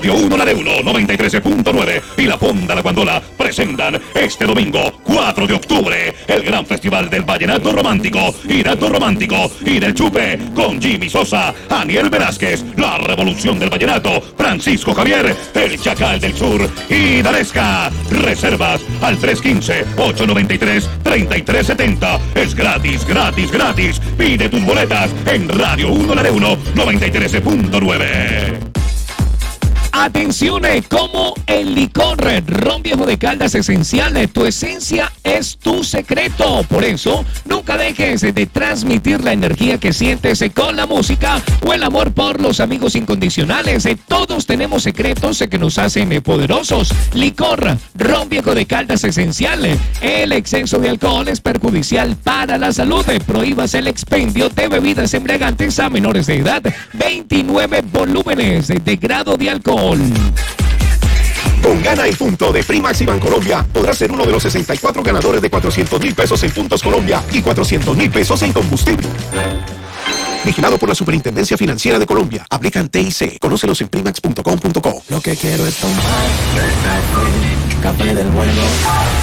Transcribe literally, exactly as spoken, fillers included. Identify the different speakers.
Speaker 1: Radio uno La de uno, noventa y tres punto nueve y La Fonda La Guandola presentan este domingo, cuatro de octubre, el gran festival del Vallenato Romántico, Irato Romántico y del Chupe, con Jimmy Sosa, Aniel Velázquez, La Revolución del Vallenato, Francisco Javier, el Chacal del Sur y Dalesca. Reservas al tres uno cinco, ocho nueve tres, tres tres siete cero. Es gratis, gratis, gratis. Pide tus boletas en Radio uno La de uno, noventa y tres punto nueve.
Speaker 2: Atención, como el licor Ron Viejo de Caldas Esencial, tu esencia es tu secreto. Por eso, nunca dejes de transmitir la energía que sientes con la música o el amor por los amigos incondicionales. Todos tenemos secretos que nos hacen poderosos. Licor Ron Viejo de Caldas Esencial. El exceso de alcohol es perjudicial para la salud. Prohíbas el expendio de bebidas embriagantes a menores de edad. veintinueve volúmenes de grado de alcohol.
Speaker 3: Con Gana y Punto de Frimax y Bancolombia podrás ser uno de los sesenta y cuatro ganadores de cuatrocientos mil pesos en Puntos Colombia y cuatrocientos mil pesos en combustible. Vigilado por la Superintendencia Financiera de Colombia. Aplican T I C. Conócelos en primax punto com punto co.
Speaker 4: Lo que quiero es tomar café del bueno.